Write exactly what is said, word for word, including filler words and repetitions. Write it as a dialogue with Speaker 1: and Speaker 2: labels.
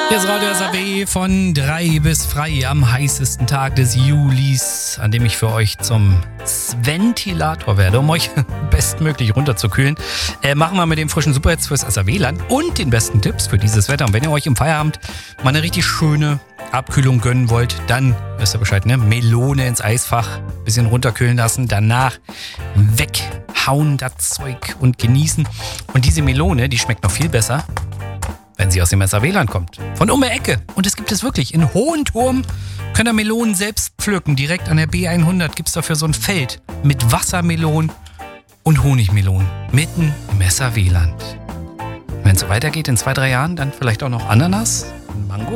Speaker 1: Hier ist Radio S A W von drei bis frei am heißesten Tag des Julis, an dem ich für euch zum Ventilator werde, um euch bestmöglich runterzukühlen. Äh, machen wir mit dem frischen Superhits fürs S A W-Land und den besten Tipps für dieses Wetter. Und wenn ihr euch im Feierabend mal eine richtig schöne Abkühlung gönnen wollt, dann wisst ihr Bescheid, ne? Melone ins Eisfach, bisschen runterkühlen lassen, danach weghauen das Zeug und genießen. Und diese Melone, die schmeckt noch viel besser, wenn sie aus dem S A W-Land kommt. Von um die Ecke. Und es gibt es wirklich. In Hohenturm könnt ihr Melonen selbst pflücken. Direkt an der B hundert gibt es dafür so ein Feld mit Wassermelonen und Honigmelonen. Mitten im S A W-Land. Wenn es so weitergeht in zwei, drei Jahren, dann vielleicht auch noch Ananas und Mango.